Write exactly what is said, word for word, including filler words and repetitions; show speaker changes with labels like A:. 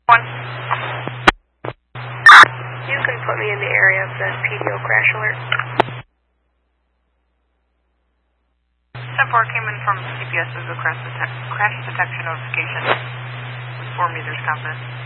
A: One.
B: You can put me in the area of the P D O crash alert.
A: ten four came in from C P S as a crash, detect crash detection notification with four meters confidence.